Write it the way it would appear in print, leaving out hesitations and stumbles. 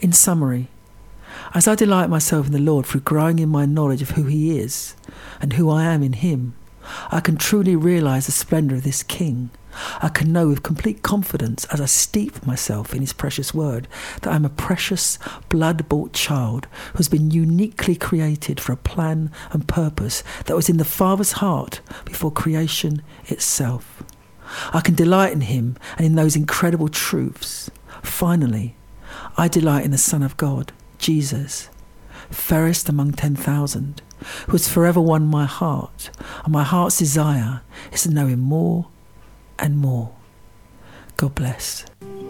In summary, as I delight myself in the Lord through growing in my knowledge of who he is and who I am in him, I can truly realise the splendour of this King. I can know with complete confidence as I steep myself in his precious word that I am a precious blood-bought child who has been uniquely created for a plan and purpose that was in the Father's heart before creation itself. I can delight in him and in those incredible truths. Finally, I delight in the Son of God, Jesus, fairest among 10,000, who has forever won my heart, and my heart's desire is to know him more and more. God bless.